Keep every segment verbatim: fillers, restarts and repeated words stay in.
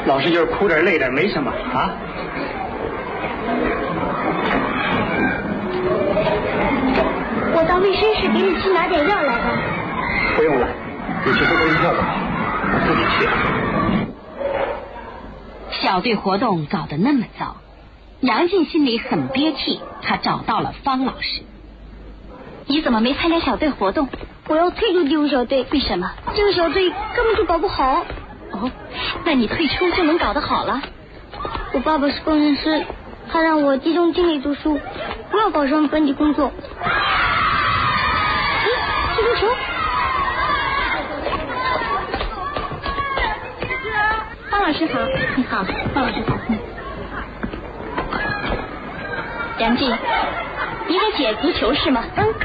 老师就是哭点累点没什么啊。 我到卫生室给你去拿点药来吧。 不用了，你去做做一票吧，我自己去。 小队活动搞得那么糟，杨静心里很憋气，他找到了方老师。 你怎么没参加小队活动？ 我要退出第五小队。 为什么？ 这个小队根本就搞不好。 哦，那你退出就能搞得好了？ 我爸爸是工程师，他让我集中精力读书，不要搞什么本地工作。咦，踢足球！ 方老师好。你好，方老师好。杨静，你给姐足球是吗？ 嗯。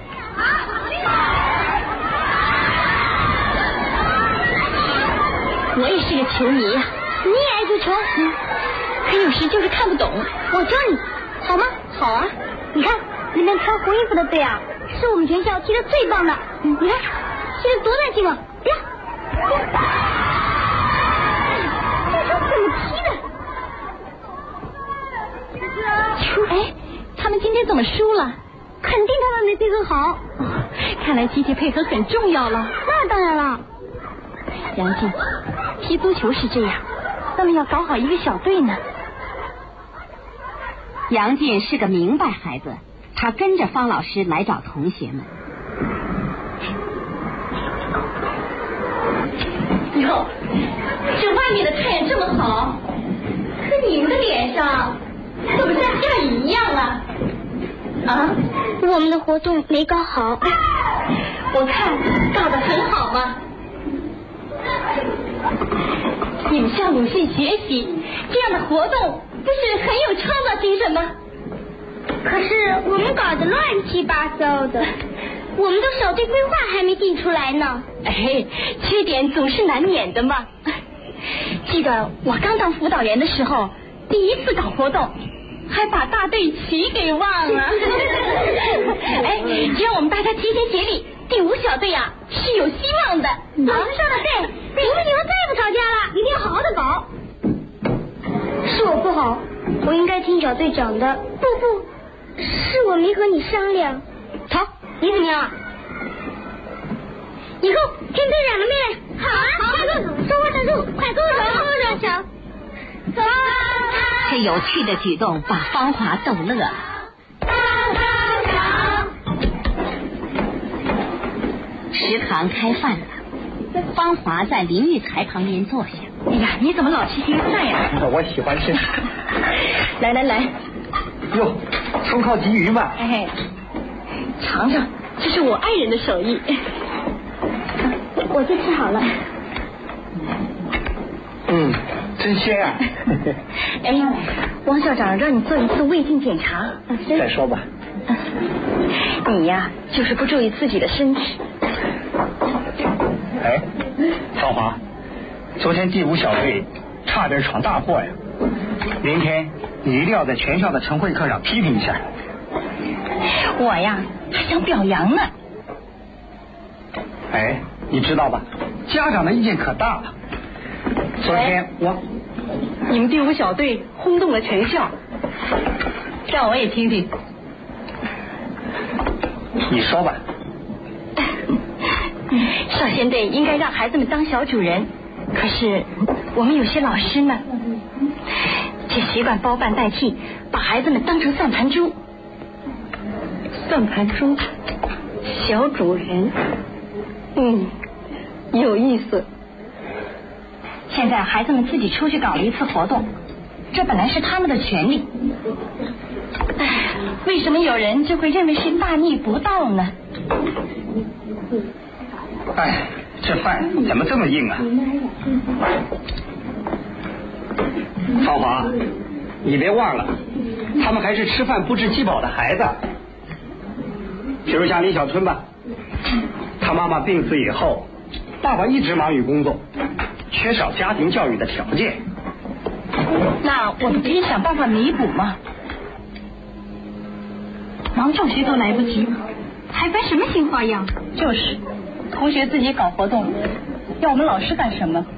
我也是个球迷呀、啊。 你也爱足球？ 嗯。可有时就是看不懂。 我教你，好吗？ 好啊。 你看，里面穿红衣服的队啊，是我们全校踢得最棒的。嗯、你看，踢得多难听啊！呀，这球怎么踢的？ 球，哎，他们今天怎么输了？ 肯定他们没配合好。 哦，看来集体配合很重要了。 那当然了。 杨静，踢足球是这样，那么要搞好一个小队呢。 杨静是个明白孩子，他跟着方老师来找同学们。 哟，这外面的太阳这么好，可你们的脸上怎么像下雨一样啊？啊， 我们的活动没搞好。 我看搞得很好嘛。你们向鲁迅学习，这样的活动不是很有创造精神吗？ 可是我们搞得乱七八糟的，我们的小队规划还没定出来呢。 哎，缺点总是难免的嘛。记得我刚当辅导员的时候，第一次搞活动，还把大队旗给忘了。哎，只要我们大家齐心协力，第五小队啊是有希望的。 老师说的对，我们以后再也不吵架了，一定要好好的搞。是我不好，我应该听小队长的。不不，是我没和你商量。好，你怎么样啊？以后听队长的命令。好啊，好，说话算数，快跟我走，跟我走。走。 这有趣的举动把芳华逗乐了。食堂开饭了，芳华在林育才旁边坐下。 哎呀，你怎么老吃青菜呀？ 我喜欢吃。 来来来。 哟，葱烤鲫鱼嘛。 哎，尝尝，这是我爱人的手艺。 我就吃好了。 嗯，真鲜啊。 哎，王校长让你做一次胃镜检查。 再说吧。 你呀，就是不注意自己的身体。 哎，芳华，昨天第五小队差点闯大祸呀！明天你一定要在全校的晨会课上批评一下。 我呀，还想表扬呢。 哎，你知道吧？家长的意见可大了。昨天我， 你们第五小队轰动了全校，让我也听听。 你说吧。 少先队应该让孩子们当小主人，可是我们有些老师呢，却习惯包办代替，把孩子们当成算盘猪。算盘猪，小主人，嗯，有意思。现在孩子们自己出去搞了一次活动，这本来是他们的权利。唉，为什么有人就会认为是大逆不道呢？ 哎，这饭怎么这么硬啊？芳华，你别忘了，他们还是吃饭不知饥饱的孩子。比如像李小春吧，他妈妈病死以后，爸爸一直忙于工作，缺少家庭教育的条件。 那我们可以想办法弥补嘛。忙助学都来不及，还翻什么新花样？就是，同学自己搞活动，要我们老师干什么？